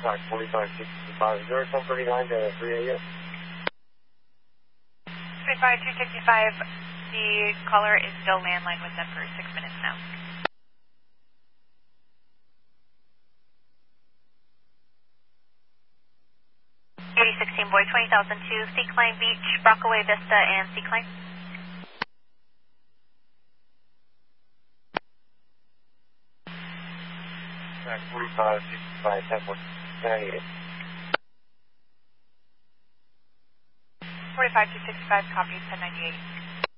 Sorry, 4565. Is there a 1039 to 3A yet? 35265, the caller is still landline with them for 6 minutes now. 8016 Boy, 20,002, Seacline Beach, Rockaway Vista, and Seacline. Sorry, 4565, 1098. 45265, copy, 1098.